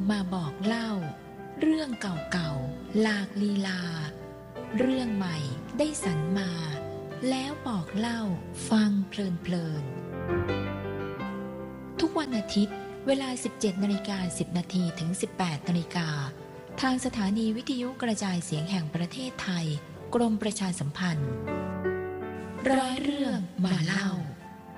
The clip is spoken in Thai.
มาบอกเล่าเรื่องเก่าๆหลากลีลาเรื่องใหม่ได้สรรมาแล้วบอกเล่าฟังเพลินๆทุกวันอาทิตย์เวลา 17:10 นาทีถึง 18:00 น.ทางสถานีวิทยุกระจายเสียงแห่งประเทศไทยกรมประชาสัมพันธ์ร้อยเรื่องมาเล่า